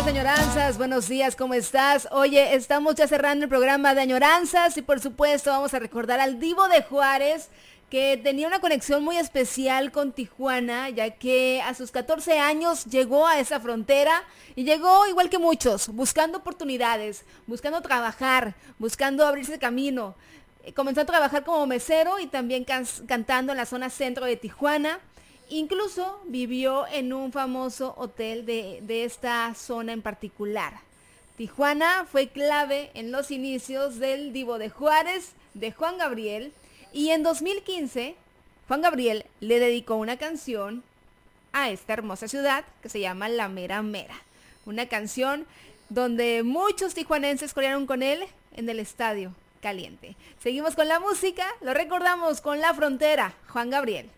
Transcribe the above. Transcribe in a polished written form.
añoranzas, buenos días, ¿cómo estás? Oye, estamos ya cerrando el programa de añoranzas y por supuesto vamos a recordar al Divo de Juárez, que tenía una conexión muy especial con Tijuana, ya que a sus 14 años llegó a esa frontera y llegó igual que muchos, buscando oportunidades, buscando trabajar, buscando abrirse camino. Comenzó a trabajar como mesero y también cantando en la zona centro de Tijuana. Incluso vivió en un famoso hotel de esta zona en particular. Tijuana fue clave en los inicios del Divo de Juárez, de Juan Gabriel, y en 2015 Juan Gabriel le dedicó una canción a esta hermosa ciudad que se llama La Mera Mera. Una canción donde muchos tijuanenses corearon con él en el Estadio Caliente. Seguimos con la música, lo recordamos con La Frontera, Juan Gabriel.